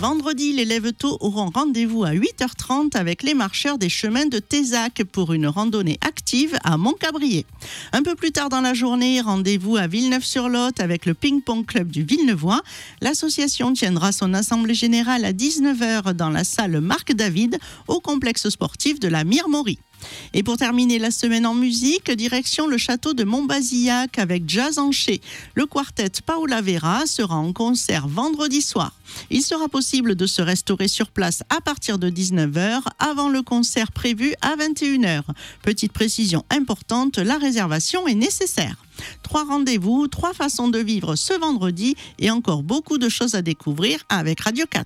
Vendredi, les lève-tôt auront rendez-vous à 8h30 avec les marcheurs des chemins de Tézac pour une randonnée active à Montcabrier. Un peu plus tard dans la journée, rendez-vous à Villeneuve-sur-Lot avec le ping-pong club du Villenevois. L'association tiendra son assemblée générale à 19h dans la salle Marc David au complexe sportif de la Mire-Maury. Et pour terminer la semaine en musique, direction le château de Montbazillac avec Jazz Hanché. Le quartet Paola Vera sera en concert vendredi soir. Il sera possible de se restaurer sur place à partir de 19h avant le concert prévu à 21h. Petite précision importante, la réservation est nécessaire. 3 rendez-vous, 3 façons de vivre ce vendredi et encore beaucoup de choses à découvrir avec Radio 4.